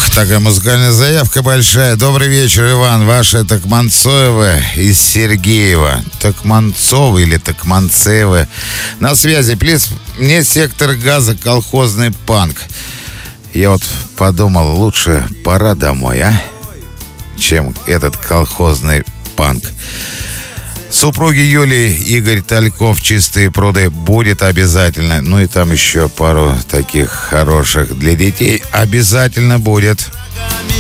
Ух, такая музыкальная заявка большая. Добрый вечер, Иван. Ваша Токманцоева из Сергеева. Токманцова или Токманцева. На связи, плиз. Мне сектор газа, колхозный панк. Я вот подумал, лучше пора домой, чем этот колхозный панк. Супруги Юлии, Игорь Тальков, «Чистые пруды» будет обязательно. Ну и там еще пару таких хороших для детей обязательно будет.